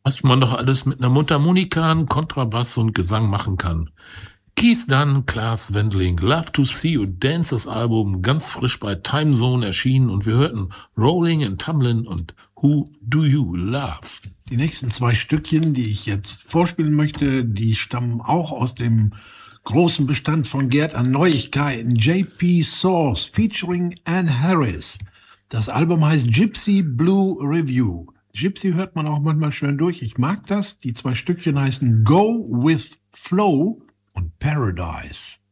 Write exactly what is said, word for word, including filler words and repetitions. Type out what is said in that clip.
Was man doch alles mit einer Mundharmonika, 'n Kontrabass und Gesang machen kann. Keith Dunn, Klaas Wendling, Love to See You Dance, das Album, ganz frisch bei Timezone erschienen, und wir hörten Rolling and Tumblin' und Who Do You Love? Die nächsten zwei Stückchen, die ich jetzt vorspielen möchte, die stammen auch aus dem großen Bestand von Gerd an Neuigkeiten. J P Source featuring Ann Harris. Das Album heißt Gypsy Blue Review. Gypsy hört man auch manchmal schön durch. Ich mag das. Die zwei Stückchen heißen Go With Flow und Paradise.